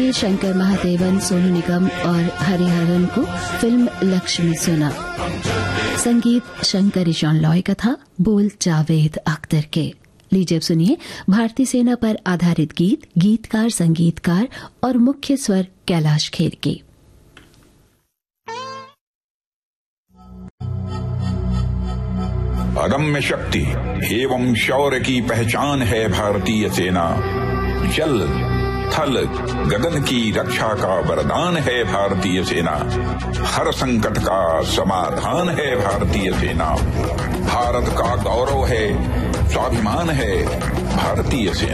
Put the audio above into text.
शंकर महादेवन, सोनू निगम और हरिहरन को फिल्म लक्ष्य में सुना। संगीत शंकर ईशान लॉय का था, बोल जावेद अख्तर के। लीजिए अब सुनिए भारतीय सेना पर आधारित गीत, गीतकार संगीतकार और मुख्य स्वर कैलाश खेर की। अदम्य शक्ति एवं शौर्य की पहचान है भारतीय सेना। जल थल गगन की रक्षा का वरदान है भारतीय सेना। हर संकट का समाधान है भारतीय सेना। भारत का गौरव है, स्वाभिमान है भारतीय सेना।